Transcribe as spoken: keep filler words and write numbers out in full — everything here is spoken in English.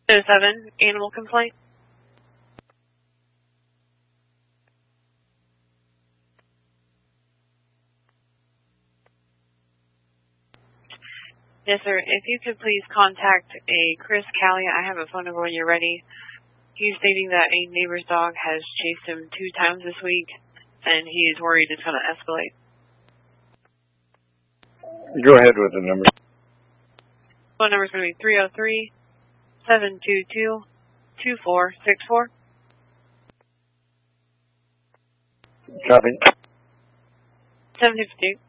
oh seven, animal complaint. Yes, sir. If you could please contact a Chris Callie. I have a phone number when you're ready. He's stating that a neighbor's dog has chased him two times this week, and he is worried it's going to escalate. Go ahead with the number. Phone number is going to be three oh three, seven two two, two four six four. Copy. seven fifty-two.